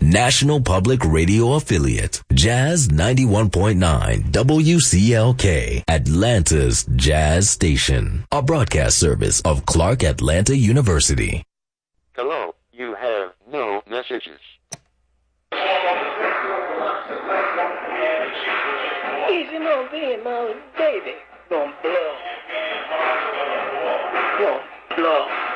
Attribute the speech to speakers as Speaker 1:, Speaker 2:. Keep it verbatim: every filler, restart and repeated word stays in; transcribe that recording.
Speaker 1: National Public Radio affiliate, Jazz ninety-one point nine W C L K, Atlanta's Jazz Station, a broadcast service of Clark Atlanta University.
Speaker 2: Hello, you have no messages.
Speaker 3: Easy on being my baby. Gonna blow. Gonna blow.